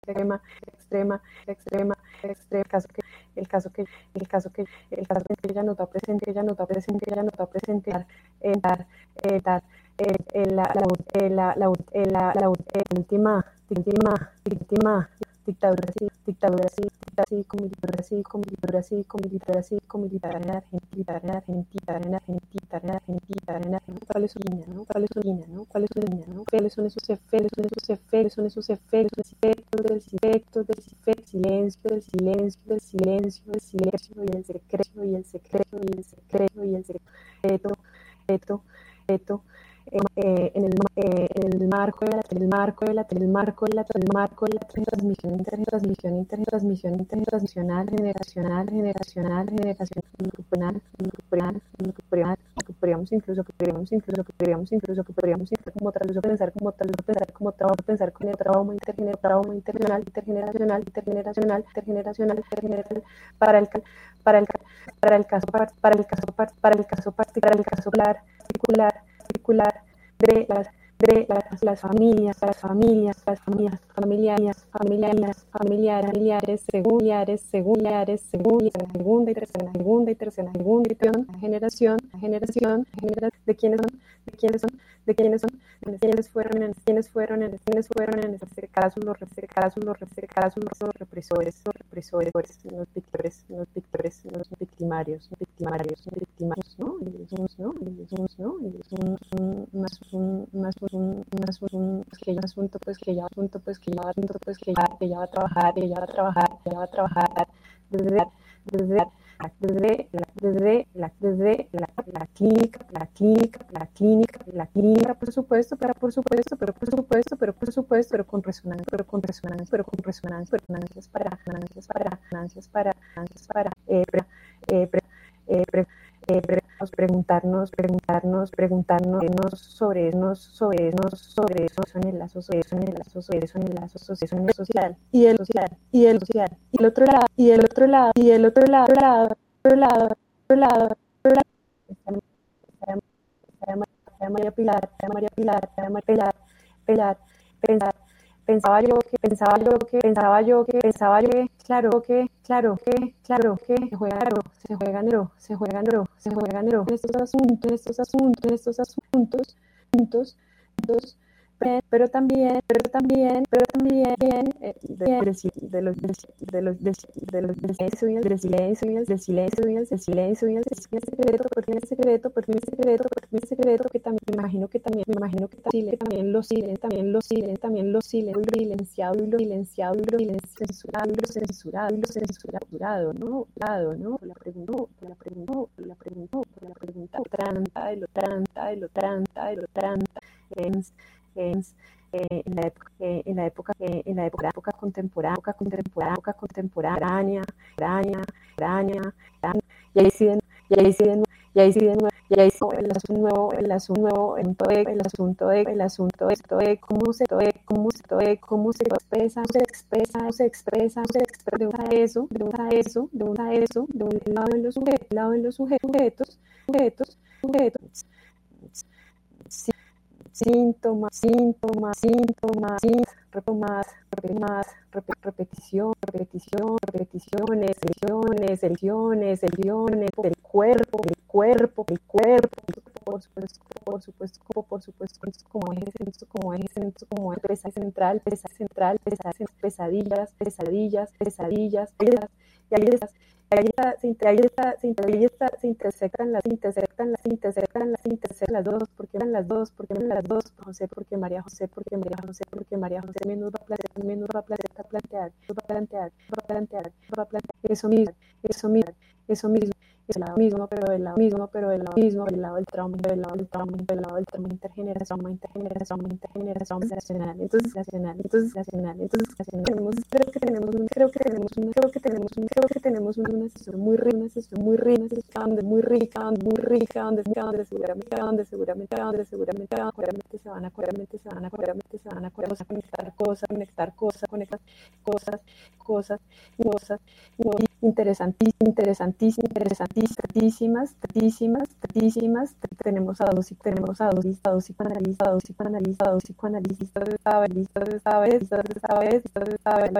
extrema, extrema, extrema, extrema, el caso que ella nota presente, dar, última dictadura militar en Argentina, ¿cuál es su línea, no? ¿Cuál es su línea, no? ¿Cuál es su línea, no? ¿Cuáles son esos efectos del silencio y el secreto, en el marco de la transmisión generacional, podríamos incluso pensar con el trauma intergeneracional para el caso particular de las familiares, segunda y tercera generación, de quiénes fueron en este caso los represores, los victimarios, ¿no? Que ya va a trabajar desde la clínica, por supuesto, pero con resonancias para preguntarnos sobre eso en el lazo social y el otro lado María Pilar, pensaba yo que claro que se juegan estos asuntos, pero también del silencio y el secreto, que también me imagino que también lo silenciado y lo censurado, ¿no? La pregunta en la época contemporánea, y ahí sí el asunto de cómo se expresa eso de un lado en los sujetos, síntomas, el cuerpo, por supuesto, como eje central, pesadillas, y se intersectan las dos, porque José, porque María José también nos va a plantear eso mismo, del lado del trauma, intergeneracional. Entonces, tenemos una sesión muy rica, donde seguramente se van a conectar cosas, cosas, interesantísimas. Tenemos a dos psicoanalistas,